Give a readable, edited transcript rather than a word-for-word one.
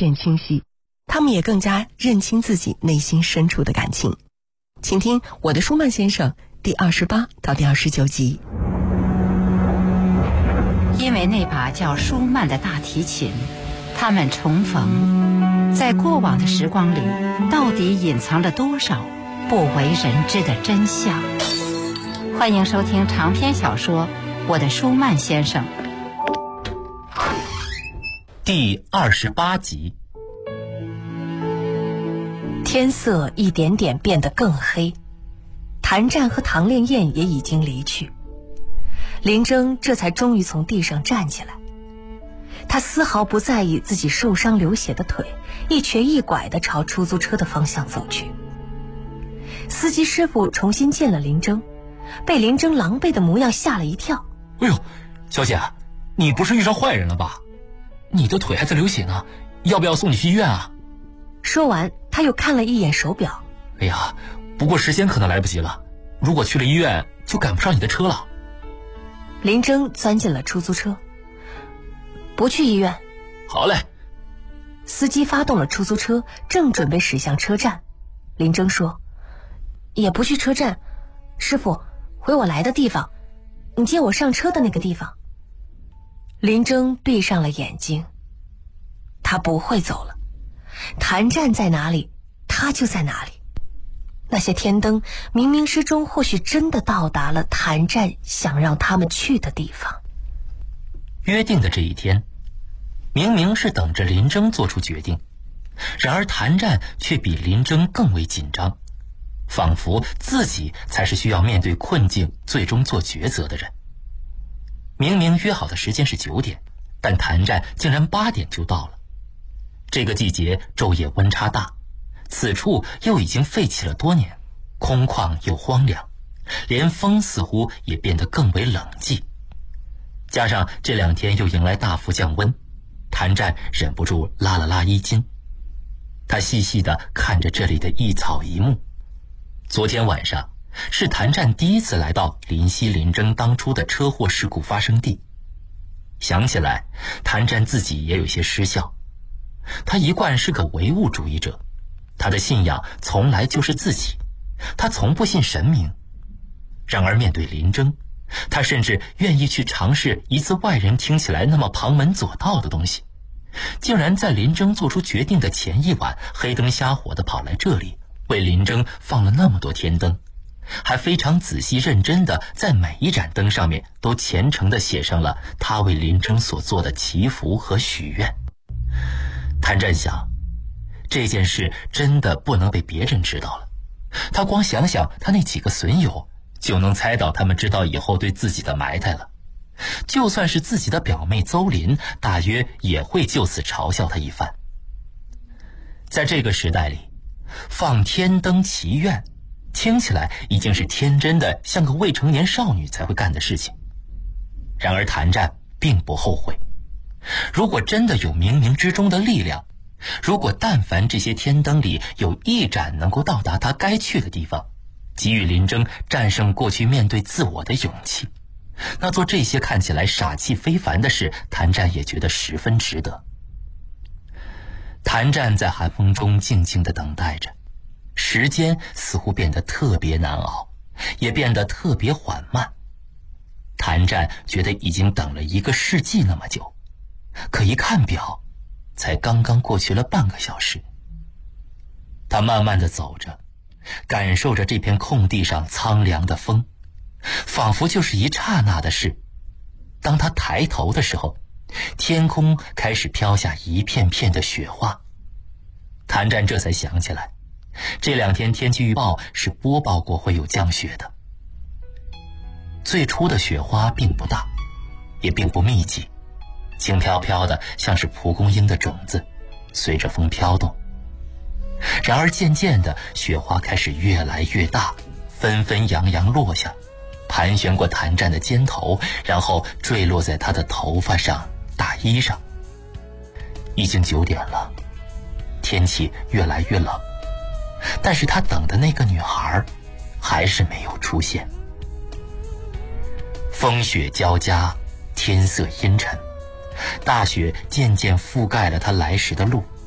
渐清晰，他们也更加认清自己内心深处的感情。请听《我的舒曼先生》第28到第29集。 因为那把叫舒曼的大提琴，他们重逢，在过往的时光里，到底隐藏了多少不为人知的真相？欢迎收听长篇小说《我的舒曼先生》 第28集。 天色一点点变得更黑，谭战和唐烈焰也已经离去，林征这才终于从地上站起来。他丝毫不在意自己受伤流血的腿，一瘸一拐地朝出租车的方向走去。司机师傅重新见了林征，被林征狼狈的模样吓了一跳。 哎呦，小姐，你不是遇上坏人了吧？你的腿还在流血呢，要不要送你去医院啊？ 说完，他又看了一眼手表。 哎呀，不过时间可能来不及了，如果去了医院就赶不上你的车了。 林征钻进了出租车。不去医院。 好嘞。 司机发动了出租车，正准备驶向车站。林征说，也不去车站，师傅，回我来的地方，你接我上车的那个地方。林征闭上了眼睛，他不会走了，谭战在哪里，他就在哪里。那些天灯冥冥之中或许真的到达了谭战想让他们去的地方。 约定的这一天，明明是等着林征做出决定，然而谭战却比林征更为紧张，仿佛自己才是需要面对困境最终做抉择的人。明明约好的时间是9点，但谭战竟然8点就到了。这个季节昼夜温差大，此处又已经废弃了多年，空旷又荒凉，连风似乎也变得更为冷寂。加上这2天又迎来大幅降温，谭战忍不住拉了拉衣襟。他细细地看着这里的一草一木。昨天晚上是谭战第一次来到林夕林征当初的车祸事故发生地。想起来，谭战自己也有些失笑。他一贯是个唯物主义者，他的信仰从来就是自己，他从不信神明。然而面对林征，他甚至愿意去尝试一次外人听起来那么旁门左道的东西，竟然在林征做出决定的前一晚，黑灯瞎火地跑来这里，为林征放了那么多天灯，还非常仔细认真地在每一盏灯上面都虔诚地写上了他为林征所做的祈福和许愿。谭战想，这件事真的不能被别人知道了。他光想想他那几个损友，就能猜到他们知道以后对自己的埋汰了。就算是自己的表妹邹琳，大约也会就此嘲笑他一番。在这个时代里，放天灯祈愿听起来已经是天真的像个未成年少女才会干的事情。然而谭战并不后悔。如果真的有冥冥之中的力量，如果但凡这些天灯里有一盏能够到达他该去的地方，给予林征战胜过去面对自我的勇气，那做这些看起来傻气非凡的事，谭战也觉得十分值得。谭战在寒风中静静地等待着，时间似乎变得特别难熬，也变得特别缓慢。谭战觉得已经等了1个世纪那么久，可一看表，才刚刚过去了半个小时。他慢慢地走着，感受着这片空地上苍凉的风，仿佛就是一刹那的事。当他抬头的时候，天空开始飘下一片片的雪花。谭战这才想起来，这2天天气预报是播报过会有降雪的。最初的雪花并不大，也并不密集，轻飘飘的，像是蒲公英的种子，随着风飘动。然而渐渐的，雪花开始越来越大，纷纷扬扬落下，盘旋过谭战的肩头，然后坠落在他的头发上、大衣上。已经9点了，天气越来越冷，但是他等的那个女孩还是没有出现。风雪交加，天色阴沉，大雪渐渐覆盖了他来时的路。